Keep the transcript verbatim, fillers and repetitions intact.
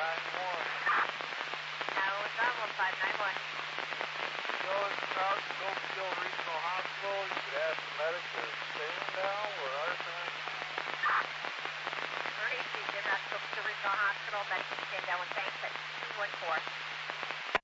nine one. Now it's on one five nine one. Go out to Goldfield Regional Hospital. You could ask the medic to stand down. We're Arson. Emergency, Jim, that's Goldfield Regional Hospital. Medic stand down with thanks at two one four.